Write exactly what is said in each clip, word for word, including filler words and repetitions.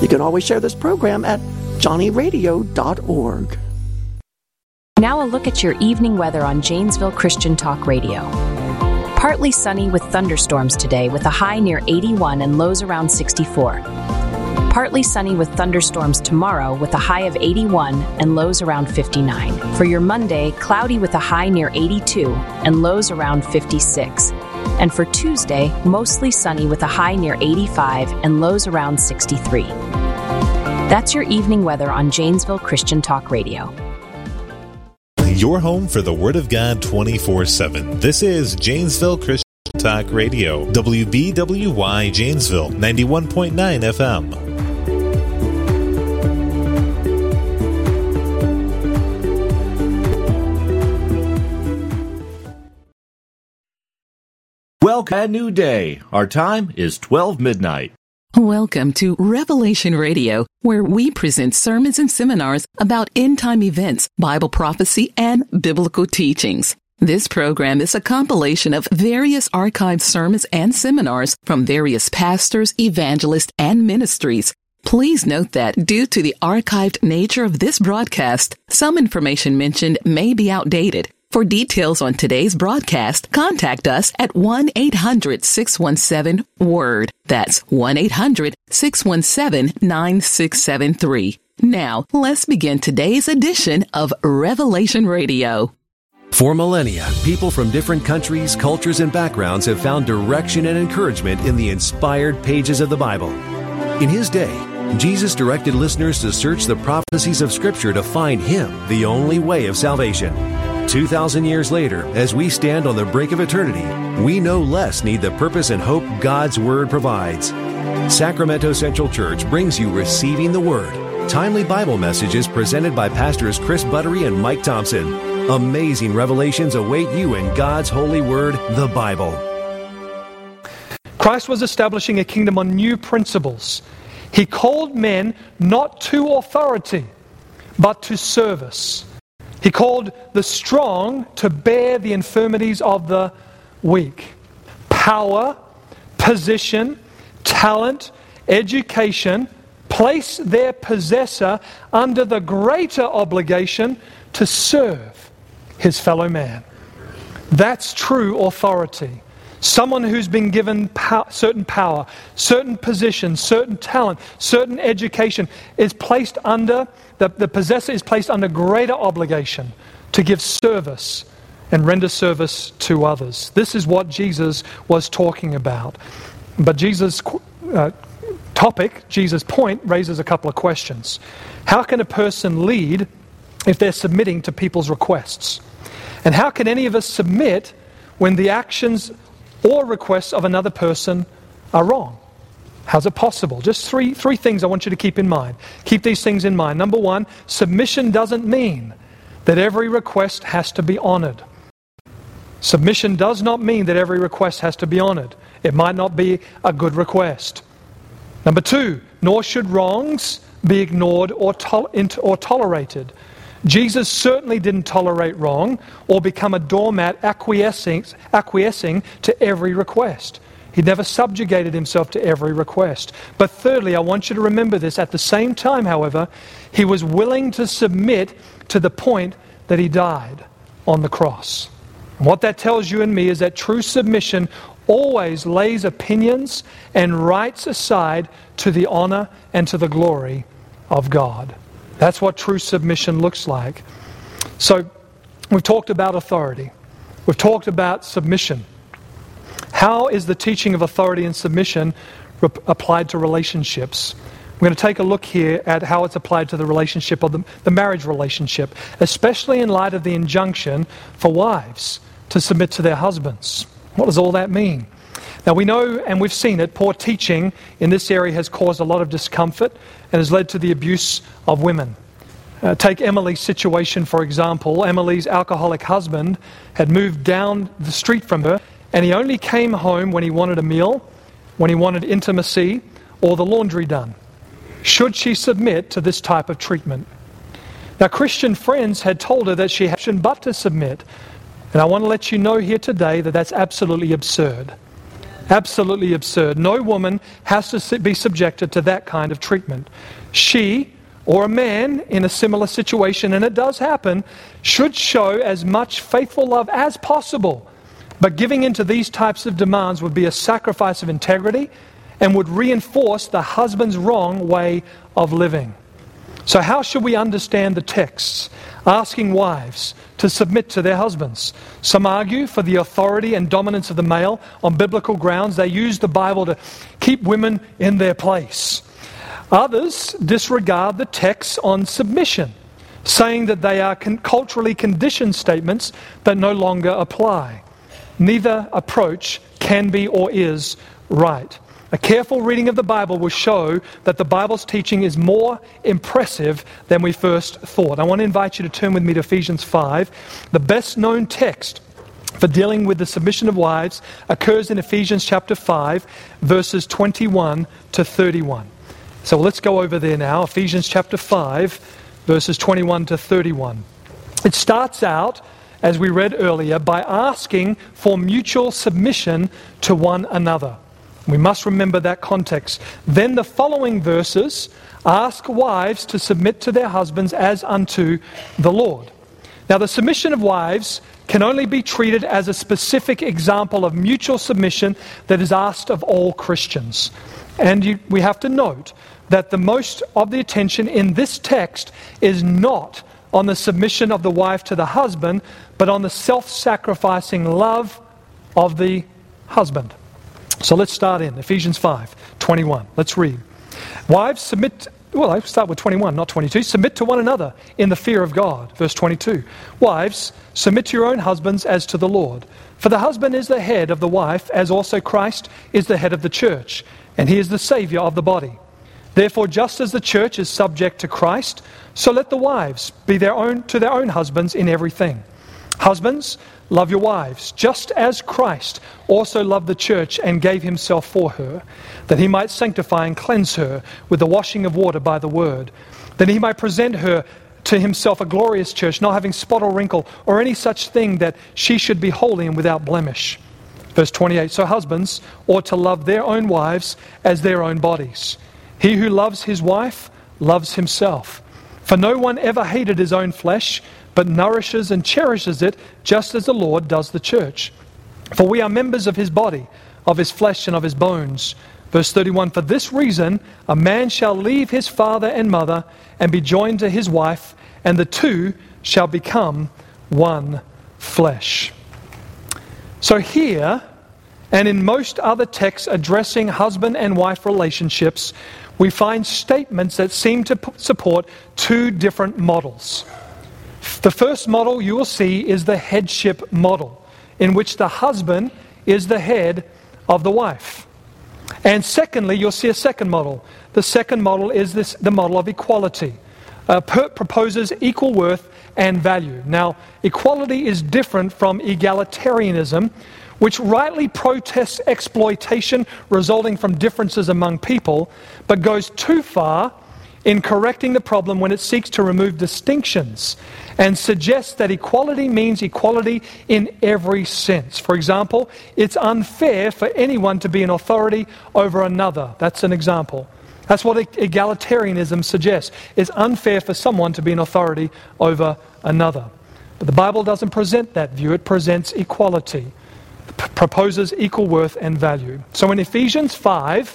You can always share this program at johnny radio dot org. Now a look at your evening weather on Janesville Christian Talk Radio. Partly sunny with thunderstorms today with a high near eighty-one and lows around sixty-four. Partly sunny with thunderstorms tomorrow with a high of eighty-one and lows around fifty-nine. For your Monday, cloudy with a high near eighty-two and lows around fifty-six. And for Tuesday, mostly sunny with a high near eighty-five and lows around sixty-three. That's your evening weather on Janesville Christian Talk Radio. Your home for the Word of God twenty-four seven. This is Janesville Christian Talk Radio, W B W Y Janesville, ninety-one point nine F M. Welcome to a new day. Our time is twelve midnight. Welcome to Revelation Radio, where we present sermons and seminars about end-time events, Bible prophecy, and biblical teachings. This program is a compilation of various archived sermons and seminars from various pastors, evangelists, and ministries. Please note that due to the archived nature of this broadcast, some information mentioned may be outdated. For details on today's broadcast, contact us at one eight hundred six one seven WORD. That's one eight hundred six one seven nine six seven three. Now, let's begin today's edition of Revelation Radio. For millennia, people from different countries, cultures, and backgrounds have found direction and encouragement in the inspired pages of the Bible. In his day, Jesus directed listeners to search the prophecies of Scripture to find Him, the only way of salvation. Two thousand years later, as we stand on the brink of eternity, we no less need the purpose and hope God's Word provides. Sacramento Central Church brings you Receiving the Word, timely Bible messages presented by Pastors Chris Buttery and Mike Thompson. Amazing revelations await you in God's holy Word, the Bible. Christ was establishing a kingdom on new principles. He called men not to authority, but to service. He called the strong to bear the infirmities of the weak. Power, position, talent, education place their possessor under the greater obligation to serve his fellow man. That's true authority. Someone who's been given pow- certain power, certain position, certain talent, certain education is placed under, the, the possessor is placed under greater obligation to give service and render service to others. This is what Jesus was talking about. But Jesus' uh, topic, Jesus' point, raises a couple of questions. How can a person lead if they're submitting to people's requests? And how can any of us submit when the actions or requests of another person are wrong? How's it possible? Just three three things I want you to keep in mind. Keep these things in mind. Number one, submission doesn't mean that every request has to be honored. Submission does not mean that every request has to be honored. It might not be a good request. Number two, nor should wrongs be ignored or, to- or tolerated. Jesus certainly didn't tolerate wrong or become a doormat acquiescing, acquiescing to every request. He never subjugated himself to every request. But thirdly, I want you to remember this. At the same time, however, he was willing to submit to the point that he died on the cross. And what that tells you and me is that true submission always lays opinions and rights aside to the honor and to the glory of God. That's what true submission looks like. So, we've talked about authority. We've talked about submission. How is the teaching of authority and submission rep- applied to relationships? We're going to take a look here at how it's applied to the relationship of the, the marriage relationship, especially in light of the injunction for wives to submit to their husbands. What does all that mean? Now we know, and we've seen it, poor teaching in this area has caused a lot of discomfort and has led to the abuse of women. Uh, take Emily's situation, for example. Emily's alcoholic husband had moved down the street from her, and he only came home when he wanted a meal, when he wanted intimacy, or the laundry done. Should she submit to this type of treatment? Now, Christian friends had told her that she had but to submit. And I want to let you know here today that that's absolutely absurd. Absolutely absurd. No woman has to be subjected to that kind of treatment. She, or a man in a similar situation, and it does happen, should show as much faithful love as possible. But giving into these types of demands would be a sacrifice of integrity and would reinforce the husband's wrong way of living. So how should we understand the texts asking wives to submit to their husbands? Some argue for the authority and dominance of the male on biblical grounds. They use the Bible to keep women in their place. Others disregard the texts on submission, saying that they are con- culturally conditioned statements that no longer apply. Neither approach can be or is right. A careful reading of the Bible will show that the Bible's teaching is more impressive than we first thought. I want to invite you to turn with me to Ephesians five. The best known text for dealing with the submission of wives occurs in Ephesians chapter five, verses twenty-one to thirty-one. So let's go over there now. Ephesians chapter five, verses twenty-one to thirty-one. It starts out, as we read earlier, by asking for mutual submission to one another. We must remember that context. Then the following verses ask wives to submit to their husbands as unto the Lord. Now, the submission of wives can only be treated as a specific example of mutual submission that is asked of all Christians. And you, we have to note that the most of the attention in this text is not on the submission of the wife to the husband, but on the self-sacrificing love of the husband. So let's start in Ephesians five, twenty-one. Let's read. Wives, submit, well, I start with twenty-one, not twenty-two. Submit to one another in the fear of God. Verse twenty-two. Wives, submit to your own husbands as to the Lord. For the husband is the head of the wife, as also Christ is the head of the church, and he is the Savior of the body. Therefore, just as the church is subject to Christ, so let the wives be their own to their own husbands in everything. Husbands, love your wives, just as Christ also loved the church and gave himself for her, that he might sanctify and cleanse her with the washing of water by the word, that he might present her to himself a glorious church, not having spot or wrinkle or any such thing, that she should be holy and without blemish. Verse twenty-eight, so husbands ought to love their own wives as their own bodies. He who loves his wife loves himself. For no one ever hated his own flesh, but nourishes and cherishes it, just as the Lord does the church. For we are members of his body, of his flesh and of his bones. Verse thirty-one, for this reason a man shall leave his father and mother and be joined to his wife, and the two shall become one flesh. So here, and in most other texts addressing husband and wife relationships, we find statements that seem to p- support two different models. The first model you will see is the headship model, in which the husband is the head of the wife. And secondly, you'll see a second model. The second model is this, the model of equality. Uh, per- proposes equal worth and value. Now, equality is different from egalitarianism, which rightly protests exploitation resulting from differences among people, but goes too far in correcting the problem when it seeks to remove distinctions and suggests that equality means equality in every sense. For example, it's unfair for anyone to be an authority over another. That's an example. That's what egalitarianism suggests. It's unfair for someone to be an authority over another. But the Bible doesn't present that view. It presents equality. P- proposes equal worth and value. So in Ephesians five,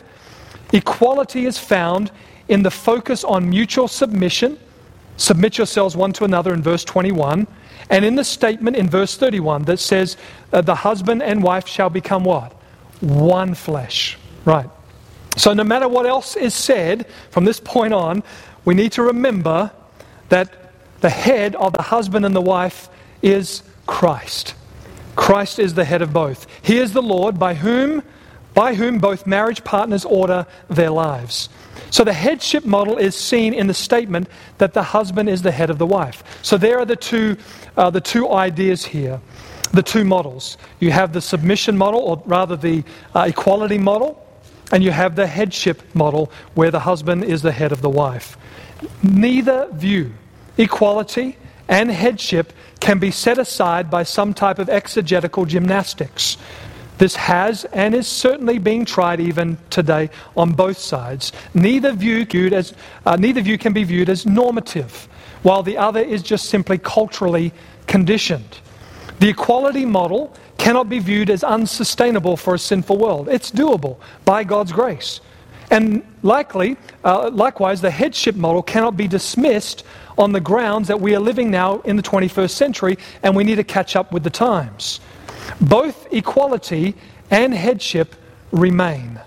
equality is found in the focus on mutual submission. Submit yourselves one to another in verse twenty-one. And in the statement in verse thirty-one that says, uh, the husband and wife shall become what? One flesh. Right. So no matter what else is said from this point on, we need to remember that the head of the husband and the wife is Christ. Christ is the head of both. He is the Lord by whom, by whom both marriage partners order their lives. So the headship model is seen in the statement that the husband is the head of the wife. So there are the two, uh, the two ideas here, the two models. You have the submission model, or rather the uh, equality model, and you have the headship model where the husband is the head of the wife. Neither view, equality and headship, can be set aside by some type of exegetical gymnastics. This has and is certainly being tried even today on both sides. Neither view viewed as uh, neither view can be viewed as normative, while the other is just simply culturally conditioned. The equality model cannot be viewed as unsustainable for a sinful world. It's doable by God's grace. And likely, uh, likewise, the headship model cannot be dismissed on the grounds that we are living now in the twenty-first century and we need to catch up with the times. Both equality and headship remain.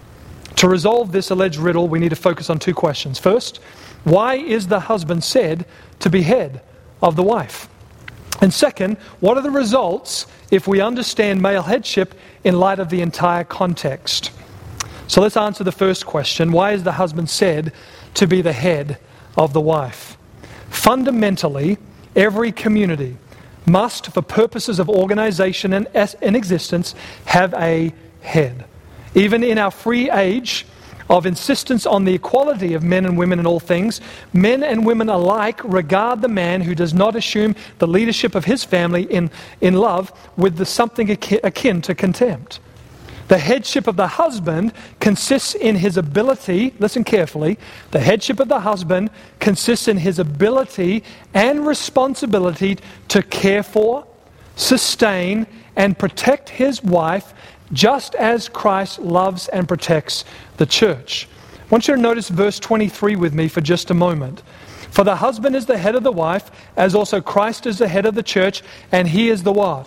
To resolve this alleged riddle, we need to focus on two questions. First, why is the husband said to be head of the wife? And second, what are the results if we understand male headship in light of the entire context? So let's answer the first question. Why is the husband said to be the head of the wife? Fundamentally, every community must, for purposes of organization and, and existence, have a head. Even in our free age of insistence on the equality of men and women in all things, men and women alike regard the man who does not assume the leadership of his family in, in love with the something akin to contempt. The headship of the husband consists in his ability, listen carefully, the headship of the husband consists in his ability and responsibility to care for, sustain, and protect his wife, just as Christ loves and protects the church. I want you to notice verse twenty-three with me for just a moment. For the husband is the head of the wife, as also Christ is the head of the church, and he is the what?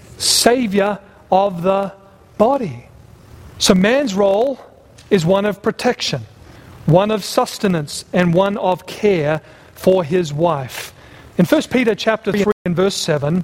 Savior of the body. So man's role is one of protection, one of sustenance, and one of care for his wife. In First Peter chapter three and verse seven,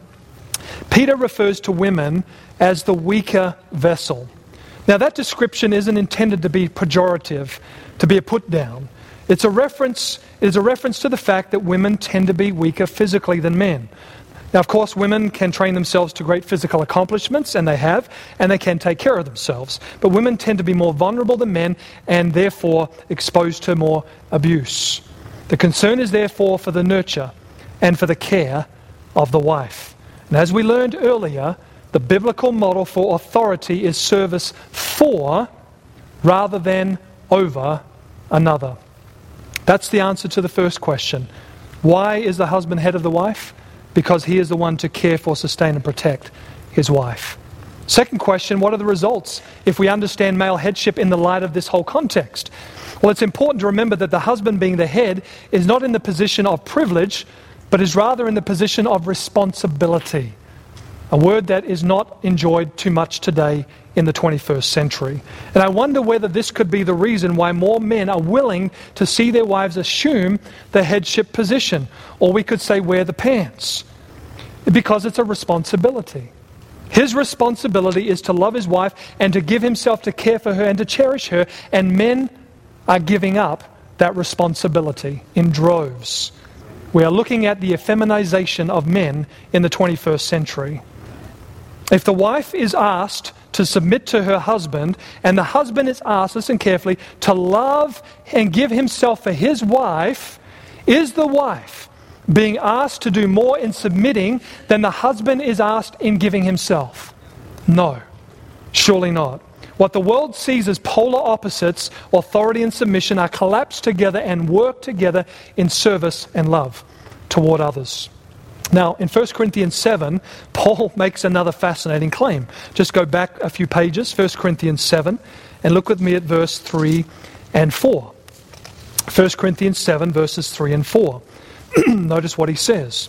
Peter refers to women as the weaker vessel. Now that description isn't intended to be pejorative, to be a put down. It's a reference, it is a reference to the fact that women tend to be weaker physically than men. Now, of course, women can train themselves to great physical accomplishments, and they have, and they can take care of themselves. But women tend to be more vulnerable than men, and therefore exposed to more abuse. The concern is therefore for the nurture and for the care of the wife. And as we learned earlier, the biblical model for authority is service for rather than over another. That's the answer to the first question. Why is the husband head of the wife? Because he is the one to care for, sustain, and protect his wife. Second question, what are the results if we understand male headship in the light of this whole context? Well, it's important to remember that the husband being the head is not in the position of privilege, but is rather in the position of responsibility. A word that is not enjoyed too much today in the twenty-first century. And I wonder whether this could be the reason why more men are willing to see their wives assume the headship position, or we could say wear the pants, because it's a responsibility. His responsibility is to love his wife and to give himself to care for her and to cherish her, and men are giving up that responsibility in droves. We are looking at the effeminization of men in the twenty-first century. If the wife is asked to submit to her husband, and the husband is asked, listen carefully, to love and give himself for his wife, is the wife being asked to do more in submitting than the husband is asked in giving himself? No, surely not. What the world sees as polar opposites, authority and submission, are collapsed together and work together in service and love toward others. Now, in First Corinthians seven, Paul makes another fascinating claim. Just go back a few pages, First Corinthians seven, and look with me at verse three and four. First Corinthians seven, verses three and four. Notice what he says.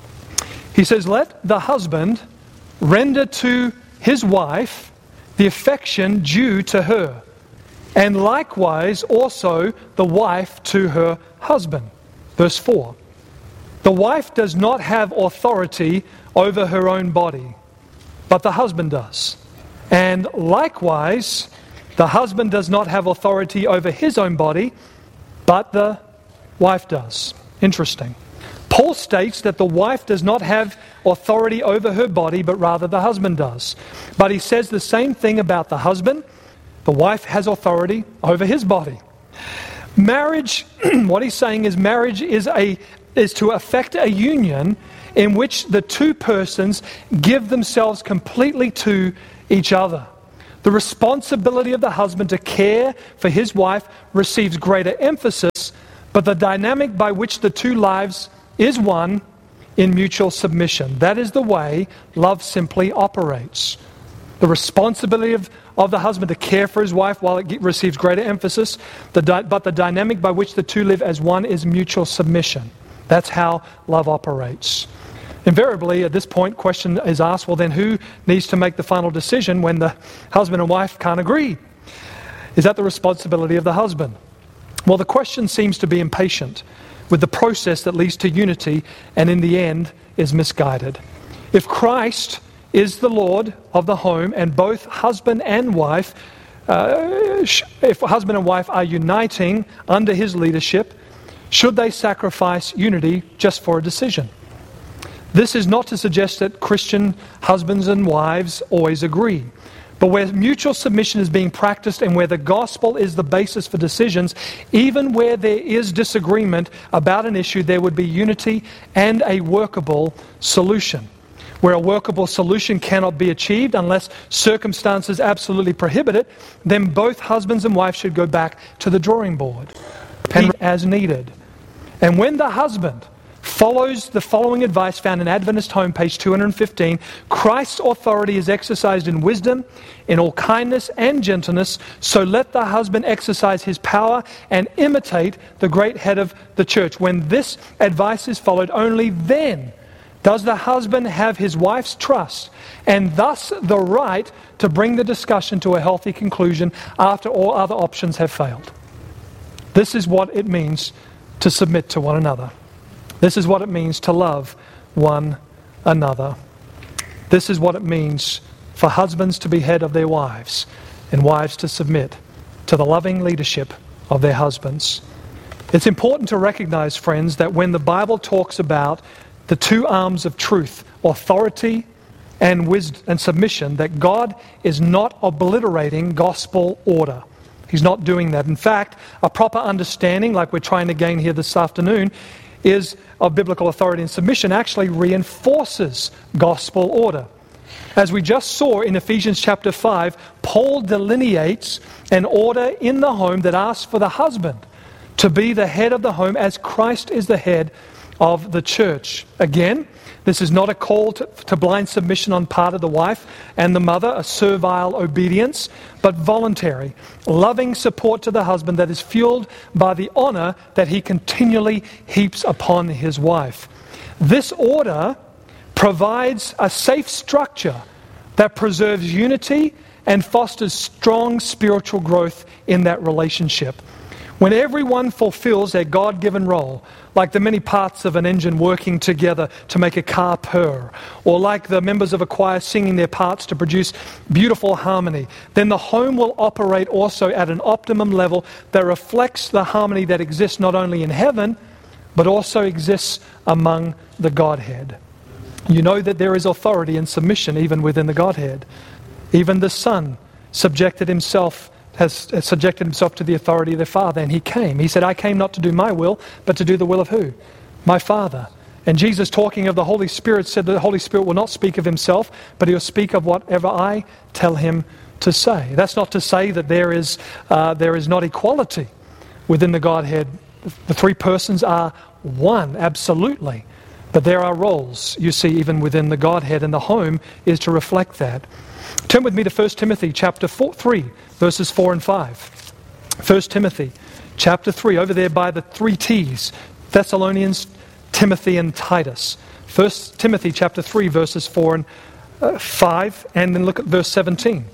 He says, "Let the husband render to his wife the affection due to her, and likewise also the wife to her husband." Verse four. "The wife does not have authority over her own body, but the husband does. And likewise, the husband does not have authority over his own body, but the wife does." Interesting. Paul states that the wife does not have authority over her body, but rather the husband does. But he says the same thing about the husband. The wife has authority over his body. Marriage, what he's saying is marriage is a is to affect a union in which the two persons give themselves completely to each other. The responsibility of the husband to care for his wife receives greater emphasis, but the dynamic by which the two lives is one in mutual submission. That is the way love simply operates. The responsibility of, of the husband to care for his wife while it receives greater emphasis, the di- but the dynamic by which the two live as one is mutual submission. That's how love operates. Invariably, at this point, question is asked, well then who needs to make the final decision when the husband and wife can't agree? Is that the responsibility of the husband? Well, the question seems to be impatient with the process that leads to unity and in the end is misguided. If Christ is the Lord of the home and both husband and wife, uh, if husband and wife are uniting under his leadership, should they sacrifice unity just for a decision? This is not to suggest that Christian husbands and wives always agree. But where mutual submission is being practiced and where the gospel is the basis for decisions, even where there is disagreement about an issue, there would be unity and a workable solution. Where a workable solution cannot be achieved unless circumstances absolutely prohibit it, then both husbands and wives should go back to the drawing board and as needed. And when the husband follows the following advice found in Adventist Home, page two hundred fifteen, Christ's authority is exercised in wisdom, in all kindness and gentleness, so let the husband exercise his power and imitate the great head of the church. When this advice is followed, only then does the husband have his wife's trust and thus the right to bring the discussion to a healthy conclusion after all other options have failed. This is what it means to submit to one another. This is what it means to love one another. This is what it means for husbands to be head of their wives and wives to submit to the loving leadership of their husbands. It's important to recognize, friends, that when the Bible talks about the two arms of truth, authority and wisdom and submission, that God is not obliterating gospel order. He's not doing that. In fact, a proper understanding, like we're trying to gain here this afternoon, is of biblical authority and submission actually reinforces gospel order. As we just saw in Ephesians chapter five, Paul delineates an order in the home that asks for the husband to be the head of the home as Christ is the head of the church. Again, this is not a call to, to blind submission on part of the wife and the mother, a servile obedience, but voluntary, loving support to the husband that is fueled by the honor that he continually heaps upon his wife. This order provides a safe structure that preserves unity and fosters strong spiritual growth in that relationship. When everyone fulfills their God-given role, like the many parts of an engine working together to make a car purr, or like the members of a choir singing their parts to produce beautiful harmony, then the home will operate also at an optimum level that reflects the harmony that exists not only in heaven, but also exists among the Godhead. You know that there is authority and submission even within the Godhead. Even the Son subjected himself has subjected himself to the authority of the Father, and he came. He said, I came not to do my will, but to do the will of who? My Father. And Jesus, talking of the Holy Spirit, said that the Holy Spirit will not speak of himself, but he'll speak of whatever I tell him to say. That's not to say that there is uh, there is not equality within the Godhead. The three persons are one, absolutely. But there are roles, you see, even within the Godhead, and the home is to reflect that. Turn with me to First Timothy chapter four, three, verses four and five. First Timothy chapter three, over there by the three T's, Thessalonians, Timothy, and Titus. First Timothy chapter three, verses four and uh, five, and then look at verse seventeen.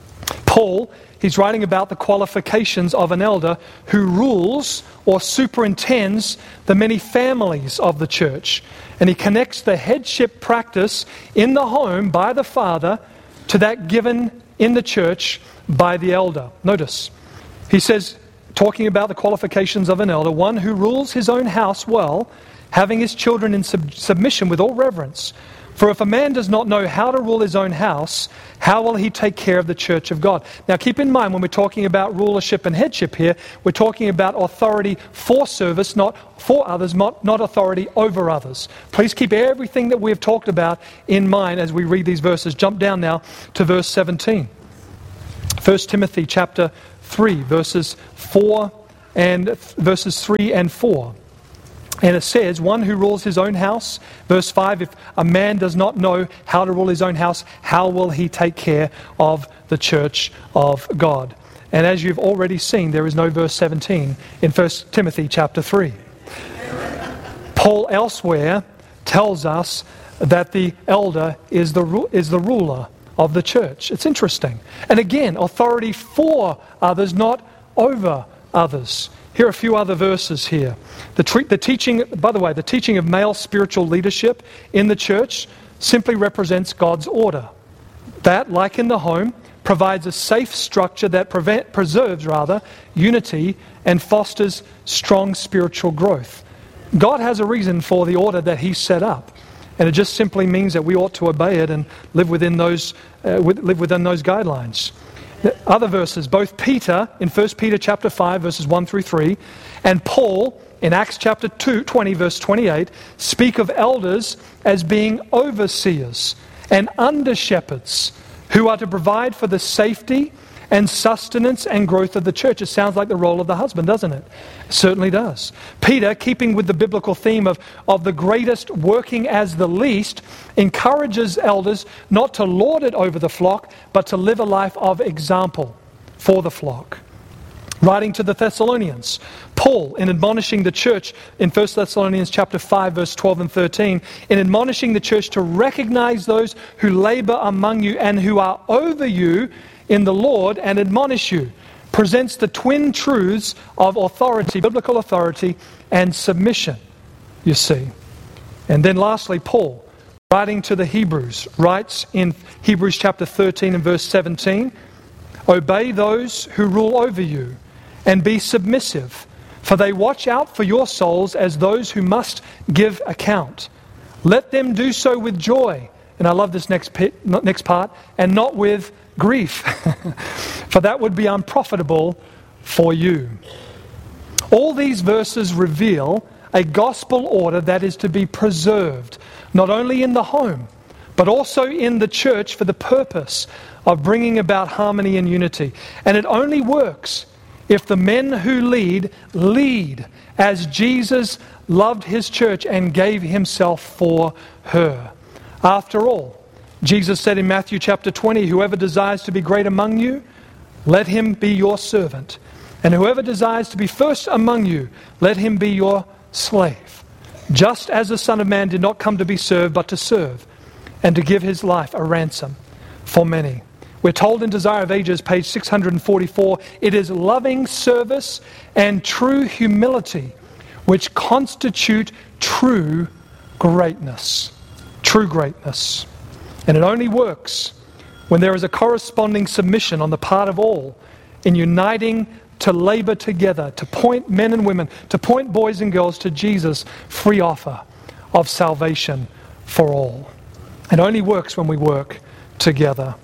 Paul, he's writing about the qualifications of an elder who rules or superintends the many families of the church. And he connects the headship practice in the home by the father to that given in the church by the elder. Notice, he says, talking about the qualifications of an elder, one who rules his own house well, having his children in sub- submission with all reverence, For if a man does not know how to rule his own house, how will he take care of the church of God? Now keep in mind, when we're talking about rulership and headship here, we're talking about authority for service, not for others, not, not authority over others. Please keep everything that we have talked about in mind as we read these verses. Jump down now to verse seventeen. First Timothy chapter three, verses four and verses three and four. And it says, one who rules his own house, verse five, if a man does not know how to rule his own house, how will he take care of the church of God? And as you've already seen, there is no verse seventeen in First Timothy chapter three. Paul elsewhere tells us that the elder is the is the ruler of the church. It's interesting. And again, authority for others, not over others. Here are a few other verses here. The, tre- the teaching, by the way, the teaching of male spiritual leadership in the church simply represents God's order. That, like in the home, provides a safe structure that prevent, preserves, rather, unity and fosters strong spiritual growth. God has a reason for the order that He set up, and it just simply means that we ought to obey it and live within those, uh, live within those guidelines. Other verses, both Peter in First Peter chapter five, verses one through three, and Paul in Acts chapter two, twenty, verse twenty-eight, speak of elders as being overseers and under-shepherds who are to provide for the safety and sustenance and growth of the church. It sounds like the role of the husband, doesn't it? It certainly does. Peter, keeping with the biblical theme of, of the greatest working as the least, encourages elders not to lord it over the flock, but to live a life of example for the flock. Writing to the Thessalonians, Paul, in admonishing the church in First Thessalonians chapter five, verse twelve and thirteen, in admonishing the church to recognize those who labor among you and who are over you in the Lord and admonish you, presents the twin truths of authority, biblical authority, and submission, you see. And then lastly, Paul, writing to the Hebrews, writes in Hebrews chapter thirteen and verse seventeen, obey those who rule over you, and be submissive, for they watch out for your souls as those who must give account. Let them do so with joy, and I love this next pit, next part, and not with grief, for that would be unprofitable for you. All these verses reveal a gospel order that is to be preserved, not only in the home, but also in the church for the purpose of bringing about harmony and unity. And it only works if the men who lead, lead as Jesus loved His church and gave Himself for her. After all, Jesus said in Matthew chapter twenty, whoever desires to be great among you, let him be your servant. And whoever desires to be first among you, let him be your slave. Just as the Son of Man did not come to be served, but to serve, and to give His life a ransom for many. We're told in Desire of Ages, page six hundred forty-four, it is loving service and true humility which constitute true greatness. True greatness. And it only works when there is a corresponding submission on the part of all in uniting to labor together, to point men and women, to point boys and girls to Jesus' free offer of salvation for all. It only works when we work together.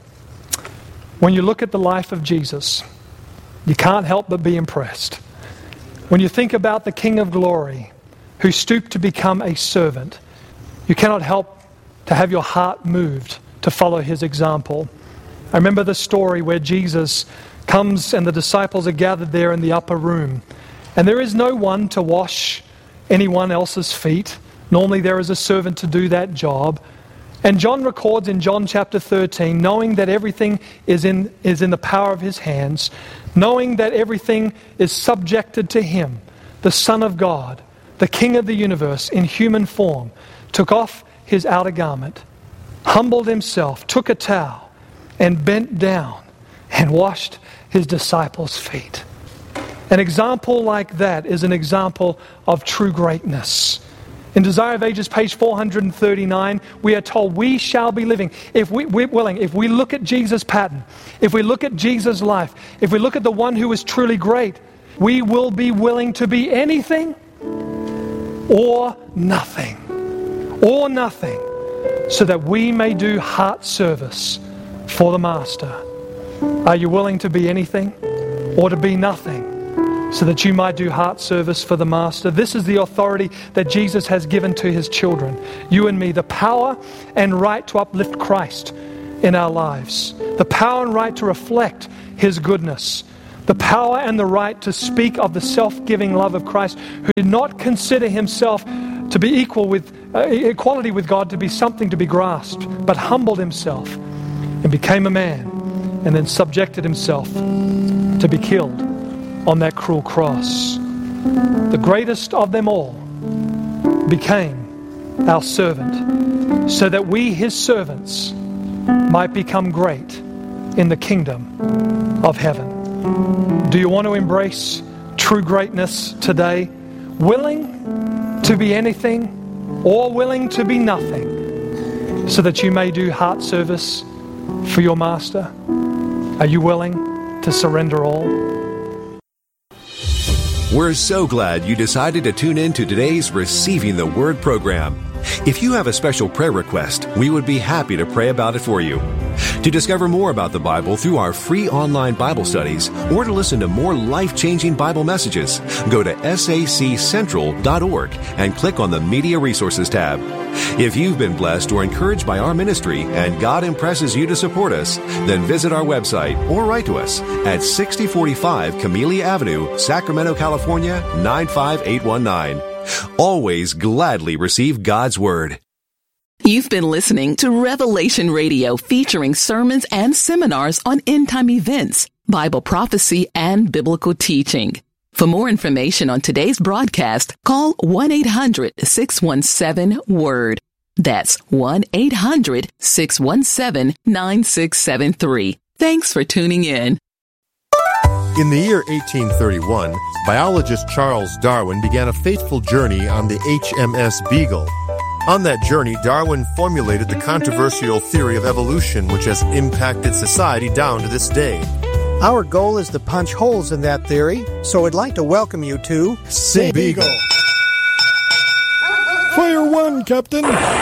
When you look at the life of Jesus, you can't help but be impressed. When you think about the King of Glory who stooped to become a servant, you cannot help to have your heart moved to follow His example. I remember the story where Jesus comes and the disciples are gathered there in the upper room, and there is no one to wash anyone else's feet. Normally there is a servant to do that job. And John records in John chapter thirteen, knowing that everything is in, is in the power of His hands, knowing that everything is subjected to Him, the Son of God, the King of the universe in human form, took off His outer garment, humbled Himself, took a towel, and bent down and washed His disciples' feet. An example like that is an example of true greatness. In Desire of Ages, page four hundred thirty-nine, we are told we shall be living, if we, we're willing, if we look at Jesus' pattern, if we look at Jesus' life, if we look at the one who is truly great, we will be willing to be anything or nothing. Or nothing so that we may do heart service for the Master. Are you willing to be anything or to be nothing so that you might do heart service for the Master? This is the authority that Jesus has given to his children, you and me, the power and right to uplift Christ in our lives, the power and right to reflect his goodness, the power and the right to speak of the self-giving love of Christ, who did not consider himself to be equal with uh, equality with God to be something to be grasped, but humbled himself and became a man, and then subjected himself to be killed on that cruel cross. The greatest of them all became our servant, so that we, his servants, might become great in the kingdom of heaven. Do you want to embrace true greatness today? Willing to be anything or willing to be nothing, so that you may do heart service for your Master? Are you willing to surrender all? We're so glad you decided to tune in to today's Receiving the Word program. If you have a special prayer request, we would be happy to pray about it for you. To discover more about the Bible through our free online Bible studies, or to listen to more life-changing Bible messages, go to S A C central dot org and click on the Media Resources tab. If you've been blessed or encouraged by our ministry and God impresses you to support us, then visit our website or write to us at sixty forty-five Camellia Avenue, Sacramento, California, nine five eight one nine. Always gladly receive God's Word. You've been listening to Revelation Radio, featuring sermons and seminars on end-time events, Bible prophecy, and biblical teaching. For more information on today's broadcast, call one eight hundred six one seven word. That's one eight hundred six one seven nine six seven three. Thanks for tuning in. In the year eighteen thirty-one, biologist Charles Darwin began a fateful journey on the H M S Beagle. On that journey, Darwin formulated the controversial theory of evolution, which has impacted society down to this day. Our goal is to punch holes in that theory, so I'd like to welcome you to Say Beagle. Fire one, Captain.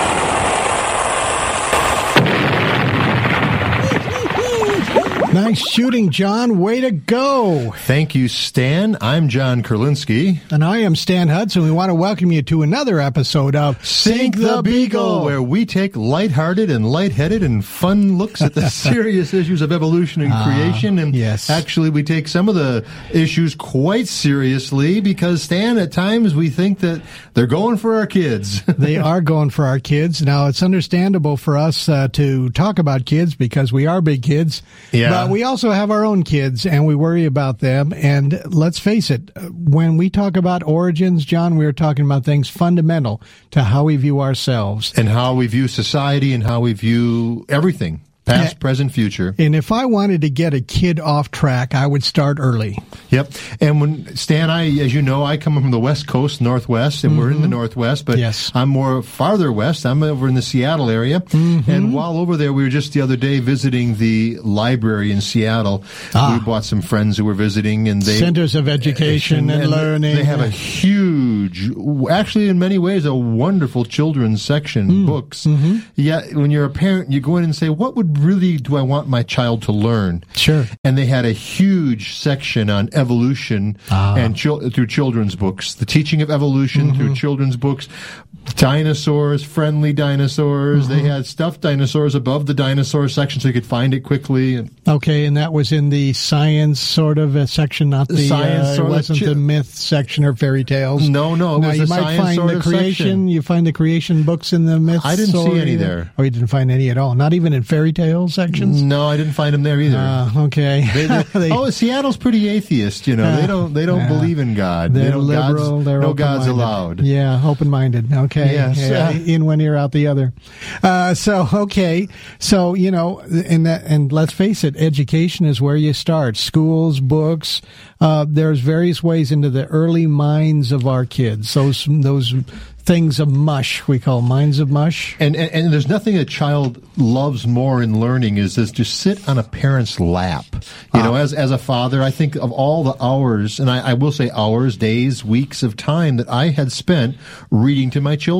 Nice shooting, John. Way to go. Thank you, Stan. I'm John Kurlinski. And I am Stan Hudson. We want to welcome you to another episode of Sink the Beagle, where we take lighthearted and lightheaded and fun looks at the serious issues of evolution and creation. And uh, yes. actually, we take some of the issues quite seriously because, Stan, at times we think that they're going for our kids. They are going for our kids. Now, it's understandable for us uh, to talk about kids because we are big kids. Yeah. But we also have our own kids, and we worry about them. And let's face it, when we talk about origins, John, we're talking about things fundamental to how we view ourselves. And how we view society and how we view everything. Past, yeah. present, future. And if I wanted to get a kid off track, I would start early. Yep. And when, Stan, I, as you know, I come from the West Coast, Northwest, and mm-hmm. we're in the Northwest, but yes. I'm more farther west. I'm over in the Seattle area. Mm-hmm. And while over there, we were just the other day visiting the library in Seattle. Ah. We brought some friends who were visiting, and they... Centers of Education and, and, and Learning. They have a huge, actually in many ways, a wonderful children's section, mm. books. Mm-hmm. Yet, when you're a parent, you go in and say, what would really do I want my child to learn? Sure. And they had a huge section on evolution ah. and chil- through children's books, the teaching of evolution mm-hmm. through children's books, dinosaurs, friendly dinosaurs. Mm-hmm. They had stuffed dinosaurs above the dinosaur section so you could find it quickly. Okay, and that was in the science sort of a section, not the science. Uh, sort it wasn't of chi- the myth section or fairy tales. No, no, it now, was you the might science find sort the of creation. section. You find the creation books in the myths. I didn't see any there. Oh, you didn't find any at all? Not even in fairy tale sections? No, I didn't find them there either. Uh, okay. They, they, they, oh, Seattle's pretty atheist. You know, uh, they don't they don't uh, believe in God. They're they don't, liberal. God's, they're no God's allowed. Yeah, open-minded. Okay. Yes. Yeah, in one ear, out the other. Uh, so okay. So you know, and that, and let's face it, education is where you start. Schools, books. Uh, there's various ways into the early minds of our kids. Those those. Things of mush, we call minds of mush. And, and and there's nothing a child loves more in learning is, is to sit on a parent's lap. You ah. know, as as a father, I think of all the hours, and I, I will say hours, days, weeks of time that I had spent reading to my children.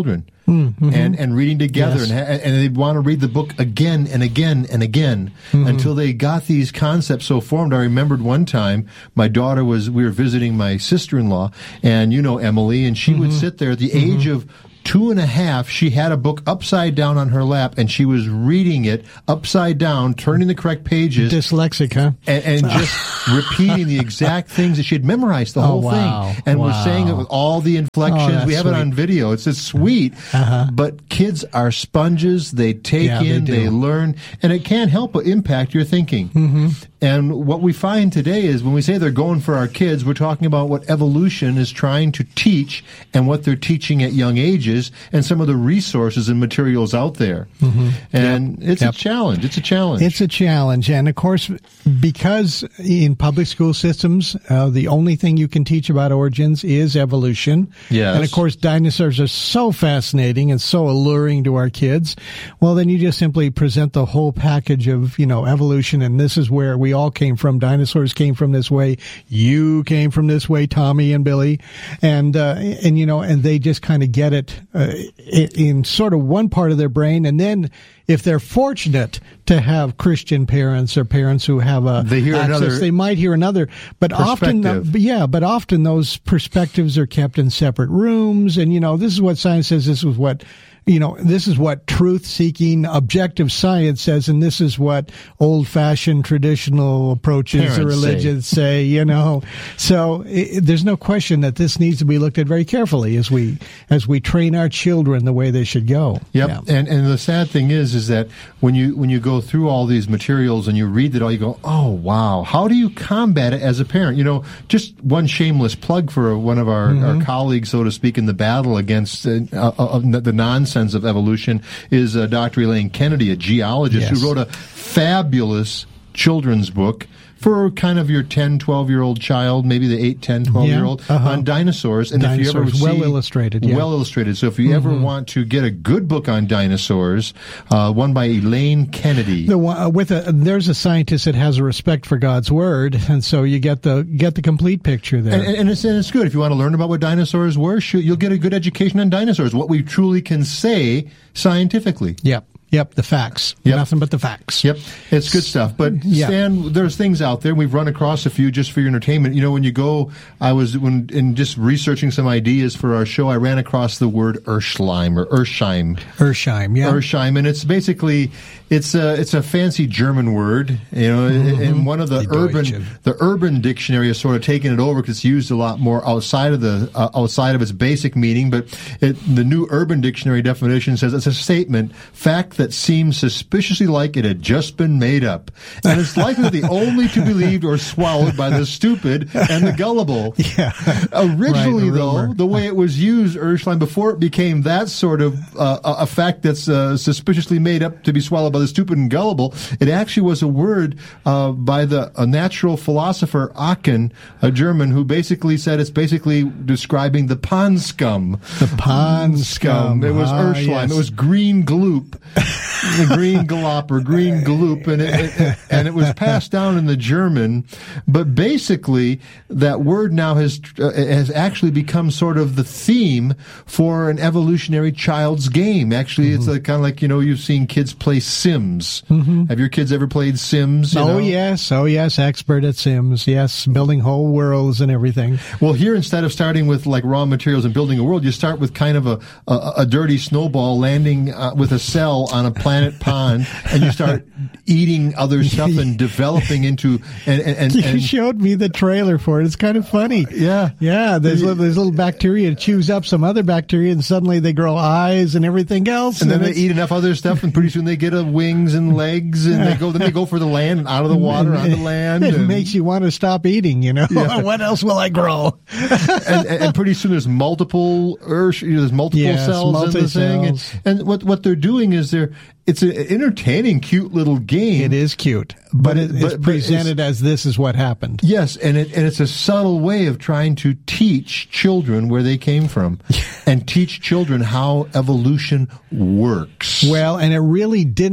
mm-hmm. and, and reading together. Yes. And, ha- and they'd want to read the book again and again and again mm-hmm. until they got these concepts so formed. I remembered one time my daughter was, we were visiting my sister-in-law, and you know Emily, and she mm-hmm. would sit there at the mm-hmm. age of two and a half. She had a book upside down on her lap, and she was reading it upside down, turning the correct pages. Dyslexic, huh? And, and just repeating the exact things that she had memorized, the oh, whole wow. thing. And wow. was saying it with all the inflections. Oh, we have sweet. it on video. It's just sweet. Uh-huh. But kids are sponges. They take yeah, in, they, they learn, and it can't help but impact your thinking. Mm-hmm. And what we find today is when we say they're going for our kids, we're talking about what evolution is trying to teach and what they're teaching at young ages and some of the resources and materials out there. Mm-hmm. And yep. it's yep. a challenge. It's a challenge. It's a challenge. And of course, because in public school systems, uh, the only thing you can teach about origins is evolution. Yes. And of course, dinosaurs are so fascinating and so alluring to our kids. Well, then you just simply present the whole package of, you know, evolution, and this is where we all came from. Dinosaurs came from this way. You came from this way, Tommy and Billy. And, uh, and, you know, and they just kind of get it, uh, in, in sort of one part of their brain. And then if they're fortunate to have Christian parents or parents who have a they hear access, another they might hear another, but often, uh, yeah, but often those perspectives are kept in separate rooms. And, you know, this is what science says. This is what, you know, this is what truth-seeking, objective science says, and this is what old-fashioned, traditional approaches Parents or religions say. say, you know. So it, there's no question that this needs to be looked at very carefully as we as we train our children the way they should go. Yep. Yeah. And and the sad thing is, is that when you when you go through all these materials and you read it all, you go, oh wow, how do you combat it as a parent? You know, just one shameless plug for one of our, mm-hmm. our colleagues, so to speak, in the battle against uh, uh, the nonsense of evolution is uh, Doctor Elaine Kennedy, a geologist, yes. who wrote a fabulous children's book for kind of your ten, twelve-year-old child, maybe the eight, ten, twelve-year-old, yeah, uh-huh. on dinosaurs. And dinosaurs, if you ever see, well illustrated. Yeah. Well illustrated. So if you mm-hmm. ever want to get a good book on dinosaurs, uh, one by Elaine Kennedy. The one, uh, with a, there's a scientist that has a respect for God's word, and so you get the get the complete picture there. And, and, it's, and it's good. If you want to learn about what dinosaurs were, you'll get a good education on dinosaurs, what we truly can say scientifically. Yep. Yep, the facts. Yep. Nothing but the facts. Yep, it's good stuff. But yeah. Stan, there's things out there. We've run across a few just for your entertainment. You know, when you go, I was when in just researching some ideas for our show, I ran across the word Urschleim or Ursheim. Ursheim, yeah. Ursheim, and it's basically it's a it's a fancy German word. You know, mm-hmm. and one of the, the urban Deutsche. the urban dictionary has sort of taken it over because it's used a lot more outside of the uh, outside of its basic meaning. But it, the new Urban Dictionary definition says it's a statement, fact that seems suspiciously like it had just been made up, and it's likely the only to be believed or swallowed by the stupid and the gullible. Yeah. Originally, right, though, the way it was used, Ursheim, before it became that sort of uh, a fact that's uh, suspiciously made up to be swallowed by the stupid and gullible, it actually was a word uh, by the a natural philosopher Aachen, a German, who basically said it's basically describing the pond scum. The pond scum. It was ah, Ursheim. Yes. It was green gloop. The green glop or green gloop, and it, it, and it was passed down in the German. But basically, that word now has uh, has actually become sort of the theme for an evolutionary child's game. Actually, mm-hmm. it's a, kind of like, you know, you've seen kids play Sims. Mm-hmm. Have your kids ever played Sims? You oh know? yes, oh yes, expert at Sims. Yes, building whole worlds and everything. Well, here instead of starting with like raw materials and building a world, you start with kind of a a, a dirty snowball landing uh, with a cell on a planet pond, and you start eating other stuff and developing into and and, and, and you showed me the trailer for it. It's kind of funny. Yeah, yeah. There's little, there's little bacteria that chews up some other bacteria, and suddenly they grow eyes and everything else. And, and then they eat enough other stuff, and pretty soon they get a wings and legs, and they go. Then they go for the land and out of the water and, on the land. It and, makes you want to stop eating. You know, yeah. What else will I grow? and, and pretty soon there's multiple, Ursh, you know, there's multiple yes, cells multi in the thing, and, and what what they're doing is they're it's an entertaining, cute little game. It is cute, but, but it, it's but, presented but it's, as this is what happened. Yes, and it and it's a subtle way of trying to teach children where they came from, and teach children how evolution works. Well, and it really didn't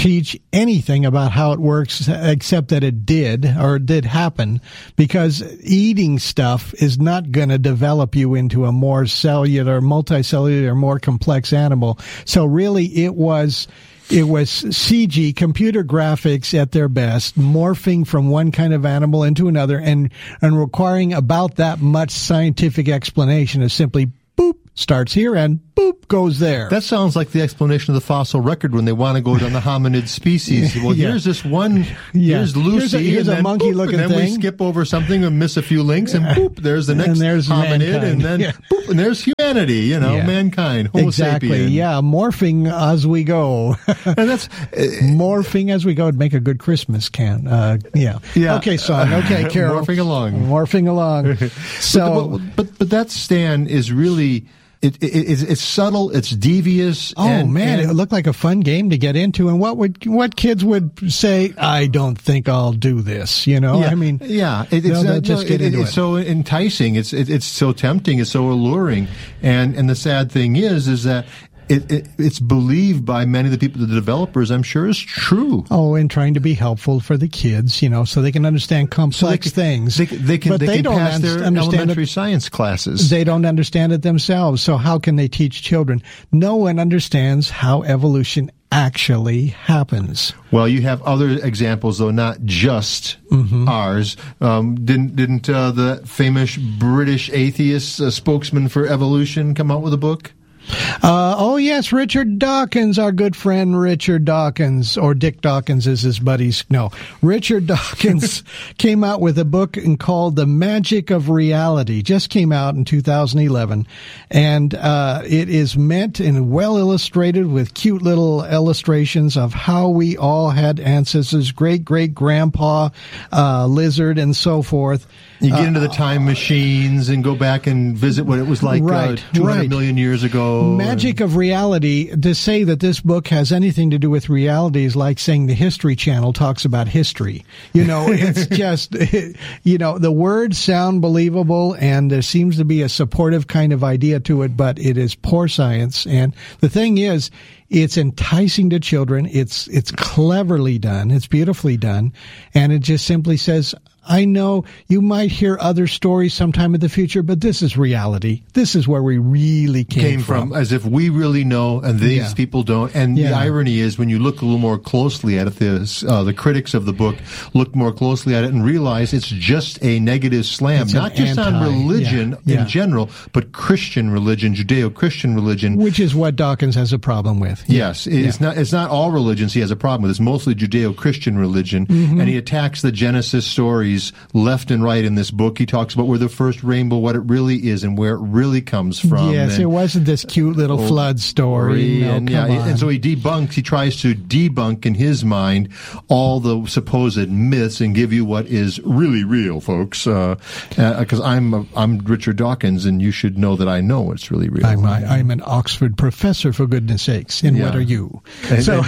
teach anything about how it works except that it did or it did happen, because eating stuff is not going to develop you into a more cellular, multicellular, more complex animal. So really it was It was C G, computer graphics at their best, morphing from one kind of animal into another and, and requiring about that much scientific explanation as simply boop, starts here and boop, goes there. That sounds like the explanation of the fossil record when they want to go down the hominid species. Well, Yeah. here's this one, Yeah. here's Lucy, Here's a- here's and a then, monkey-looking boop, and then thing. we skip over something and miss a few links, and boop, there's the next And there's hominid, mankind. and then Yeah. boop, and there's humanity, you know, Yeah. mankind, Homo Exactly. sapien. Yeah, morphing as we go. And that's morphing as we go would make a good Christmas can. Uh, yeah. Yeah. Okay, son. Okay, Carol. Morphing along. Morphing along. So, but, but, but that Stan is really, it, it, it's, it's subtle, it's devious. oh and, man, and, it looked like a fun game to get into. And what would what kids would say? I don't think I'll do this. You know, yeah, I mean, yeah, it, it's they'll, they'll uh, just no, get it, into it's it. so enticing. It's it, it's so tempting. It's so alluring. And and the sad thing is, is that. It, it, it's believed by many of the people, the developers, I'm sure, is true. Oh, and trying to be helpful for the kids, you know, so they can understand complex So they can, things. They, they can, but they they can don't pass un- their understand elementary it. science classes. They don't understand it themselves. So how can they teach children? No one understands how evolution actually happens. Well, you have other examples, though, not just Mm-hmm. ours. Um, didn't didn't uh, the famous British atheist uh, spokesman for evolution come out with a book? Uh, oh, yes, Richard Dawkins, our good friend Richard Dawkins, or Dick Dawkins is his buddies. No, Richard Dawkins came out with a book called The Magic of Reality. Just came out in two thousand eleven. And uh, it is meant and well illustrated with cute little illustrations of how we all had ancestors, great-great-grandpa, uh, lizard, and so forth. You get Uh, into the time machines and go back and visit what it was like Right, uh, two hundred right. million years ago. Magic of reality. To say that this book has anything to do with reality is like saying the History Channel talks about history. You know, it's just, you know, the words sound believable and there seems to be a supportive kind of idea to it, but it is poor science. And the thing is, it's enticing to children. It's, it's cleverly done. It's beautifully done. And it just simply says, I know you might hear other stories sometime in the future, but this is reality. This is where we really came, came from. As if we really know and these Yeah. people don't. And Yeah. the irony is, when you look a little more closely at it, the, uh, the critics of the book look more closely at it and realize it's just a negative slam, It's an not just on anti- religion yeah, yeah. in general, but Christian religion, Judeo-Christian religion. Which is what Dawkins has a problem with. Yes, it's not. It's not all religions he has a problem with. It's mostly Judeo-Christian religion, Mm-hmm. and he attacks the Genesis stories left and right in this book. He talks about where the first rainbow, what it really is, and where it really comes from. Yes, and, it wasn't this cute little Oh, flood story. No, and, come yeah, on. and so he debunks. He tries to debunk in his mind all the supposed myths and give you what is really real, folks. Because uh, uh, I'm a, I'm Richard Dawkins, and you should know that I know what's really real. I'm, I, I'm an Oxford professor, for goodness sakes. And Yeah. what are you? And- So,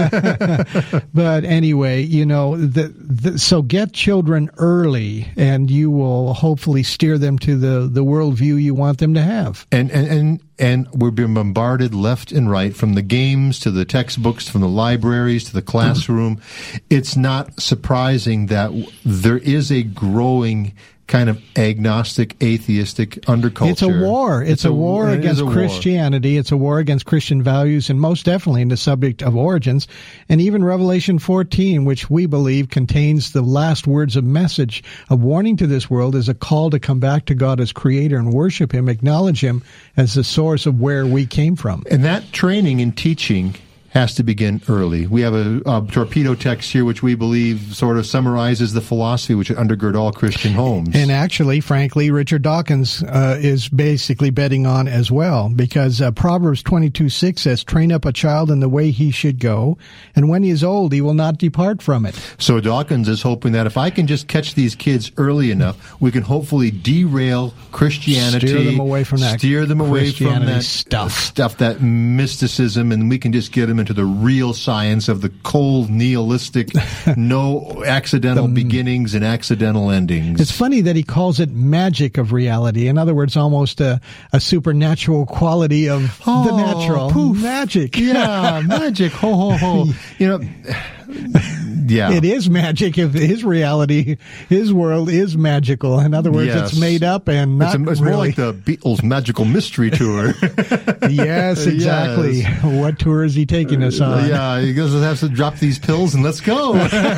but anyway, you know, the, the, so get children early, and you will hopefully steer them to the, the worldview you want them to have. And, and, and, and we're being bombarded left and right, from the games to the textbooks, from the libraries to the classroom. It's not surprising that there is a growing kind of agnostic, atheistic underculture. It's a war. It's, It's a, a- war it is against a war. Christianity. It's a war against Christian values, and most definitely in the subject of origins. And even Revelation fourteen, which we believe contains the last words of message of warning to this world, is a call to come back to God as creator and worship him, acknowledge him as the source of where we came from. And that training and teaching has to begin early. We have a, a torpedo text here which we believe sort of summarizes the philosophy which should undergird all Christian homes. And actually, frankly, Richard Dawkins uh, is basically betting on as well, because uh, Proverbs twenty-two six says, train up a child in the way he should go, and when he is old, he will not depart from it. So Dawkins is hoping that if I can just catch these kids early enough, we can hopefully derail Christianity. Steer them away from that Steer them away from Christianity that stuff. stuff, that mysticism, and we can just get them into the real science of the cold, nihilistic, no accidental the, beginnings and accidental endings. It's funny that he calls it magic of reality. In other words, almost a, a supernatural quality of oh, the natural. Poof. Magic. Yeah, magic. Ho, ho, ho. You know... Yeah. It is magic if his reality, his world is magical. In other words, yes. it's made up and not It's, a, it's really. more like the Beatles' Magical Mystery Tour. Yes, exactly. Yes. What tour is he taking us on? Yeah, he goes, have to drop these pills and let's go.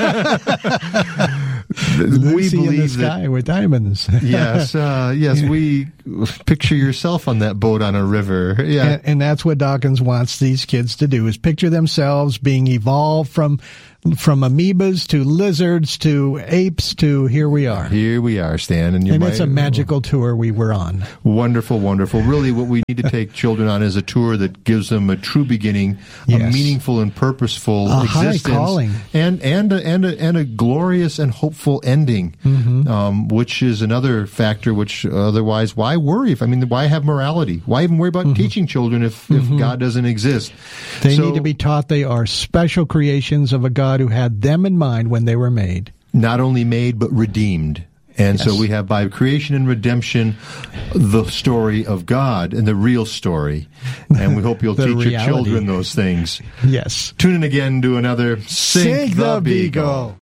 We Lucy believe in the sky that, with diamonds. yes, uh, yes, we picture yourself on that boat on a river. Yeah, and, and that's what Dawkins wants these kids to do: is picture themselves being evolved from from amoebas to lizards to apes to here we are. Here we are, Stan, and, you and might, it's a magical tour we were on. Wonderful, wonderful. Really, what we need to take children on is a tour that gives them a true beginning, yes. a meaningful and purposeful a existence, high calling, and and a, and a, and a glorious and hopeful ending, mm-hmm. um, which is another factor. Which otherwise, why worry? If I mean, why have morality? Why even worry about mm-hmm. teaching children if mm-hmm. if God doesn't exist? They so, need to be taught they are special creations of a God who had them in mind when they were made. Not only made, but redeemed. And yes. so we have, by creation and redemption, the story of God and the real story. And we hope you'll teach reality. your children those things. Yes. Tune in again to another Sink, Sink the, the Beagle.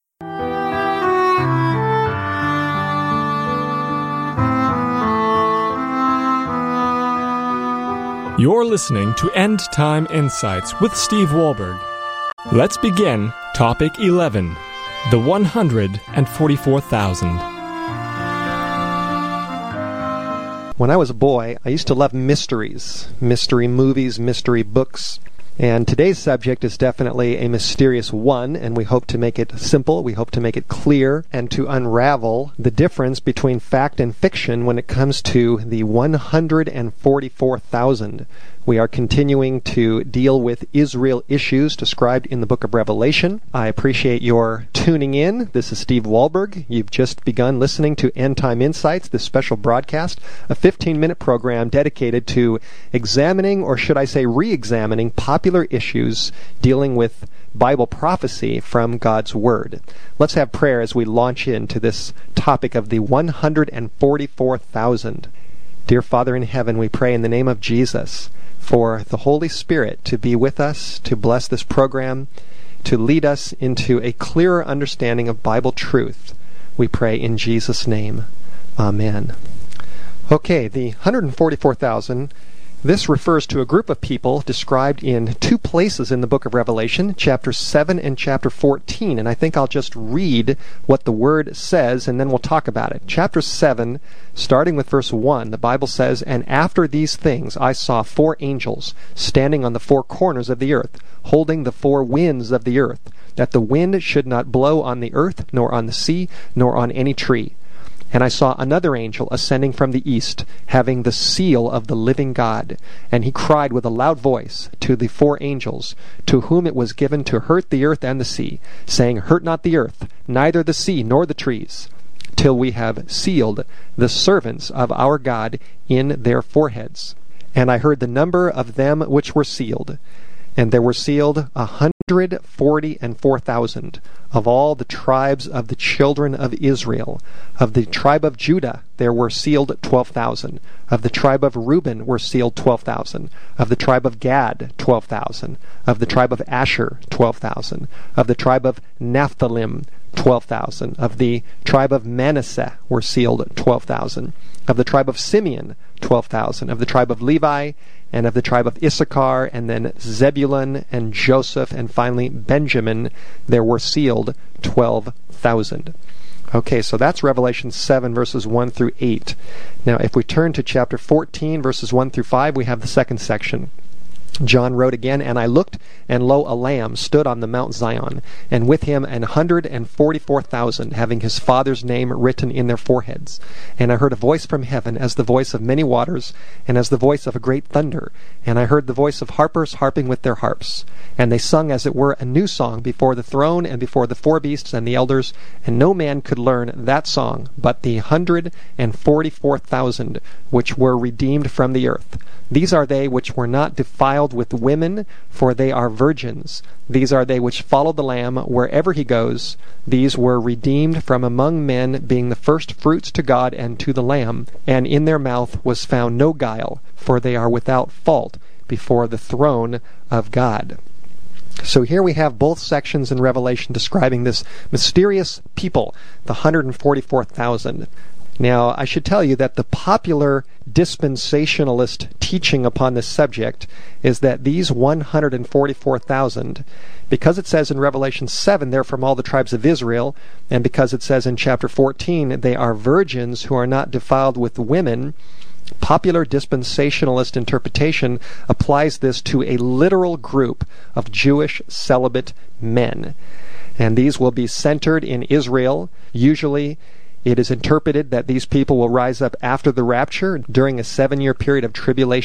You're listening to End Time Insights with Steve Wahlberg. Let's begin Topic eleven, the one hundred forty-four thousand. When I was a boy, I used to love mysteries, mystery movies, mystery books. And today's subject is definitely a mysterious one, and we hope to make it simple, we hope to make it clear, and to unravel the difference between fact and fiction when it comes to the one hundred forty-four thousand. We are continuing to deal with Israel issues described in the book of Revelation. I appreciate your tuning in. This is Steve Wahlberg. You've just begun listening to End Time Insights, this special broadcast, a fifteen-minute program dedicated to examining, or should I say re-examining, popular issues dealing with Bible prophecy from God's Word. Let's have prayer as we launch into this topic of the one hundred forty-four thousand. Dear Father in heaven, we pray in the name of Jesus for the Holy Spirit to be with us, to bless this program, to lead us into a clearer understanding of Bible truth. We pray in Jesus' name. Amen. Okay, the one hundred forty-four thousand, this refers to a group of people described in two places in the book of Revelation, chapter seven and chapter fourteen. And I think I'll just read what the Word says, and then we'll talk about it. Chapter seven, starting with verse one, the Bible says, "And after these things I saw four angels standing on the four corners of the earth, holding the four winds of the earth, that the wind should not blow on the earth, nor on the sea, nor on any tree. And I saw another angel ascending from the east, having the seal of the living God. And he cried with a loud voice to the four angels, to whom it was given to hurt the earth and the sea, saying, Hurt not the earth, neither the sea nor the trees, till we have sealed the servants of our God in their foreheads. And I heard the number of them which were sealed, and there were sealed a hundred forty and four thousand of all the tribes of the children of Israel. Of the tribe of Judah there were sealed twelve thousand. Of the tribe of Reuben were sealed twelve thousand. Of the tribe of Gad twelve thousand. Of the tribe of Asher twelve thousand. Of the tribe of Naphthalim twelve thousand. Of the tribe of Manasseh were sealed twelve thousand. Of the tribe of Simeon twelve thousand. Of the tribe of Levi, and of the tribe of Issachar, and then Zebulun and Joseph, and finally Benjamin, there were sealed twelve thousand. Okay, so that's Revelation seven, verses one through eight. Now, if we turn to chapter fourteen, verses one through five, we have the second section. John wrote again, And I looked, and lo, a lamb stood on the Mount Zion, and with him an hundred and forty-four thousand, having his Father's name written in their foreheads. And I heard a voice from heaven, as the voice of many waters, and as the voice of a great thunder. And I heard the voice of harpers harping with their harps. And they sung as it were a new song before the throne, and before the four beasts and the elders. And no man could learn that song, but the hundred and forty-four thousand, which were redeemed from the earth. These are they which were not defiled defiled with women, for they are virgins. These are they which follow the Lamb wherever he goes. These were redeemed from among men, being the first fruits to God and to the Lamb. And in their mouth was found no guile, for they are without fault before the throne of God. So here we have both sections in Revelation describing this mysterious people, the one hundred forty-four thousand. Now, I should tell you that the popular dispensationalist teaching upon this subject is that these one hundred forty-four thousand, because it says in Revelation seven they're from all the tribes of Israel, and because it says in chapter fourteen they are virgins who are not defiled with women, popular dispensationalist interpretation applies this to a literal group of Jewish celibate men. And these will be centered in Israel. Usually it is interpreted that these people will rise up after the rapture during a seven-year period of tribulation